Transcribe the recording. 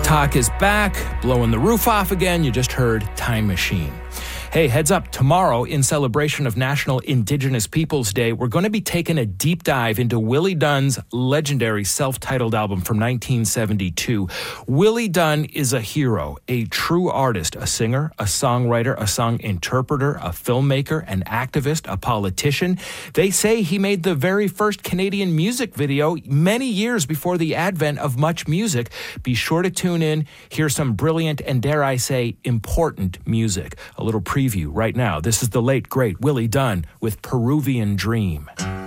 Talk is back, blowing the roof off again. You just heard Time Machine. Hey, heads up, tomorrow in celebration of National Indigenous Peoples Day, we're going to be taking a deep dive into Willie Dunn's legendary self-titled album from 1972. Willie Dunn is a hero, a true artist, a singer, a songwriter, a song interpreter, a filmmaker, an activist, a politician. They say he made the very first Canadian music video many years before the advent of much music. Be sure to tune in, hear some brilliant and, dare I say, important music. A little preview right now. This is the late, great Willie Dunn with Peruvian Dream.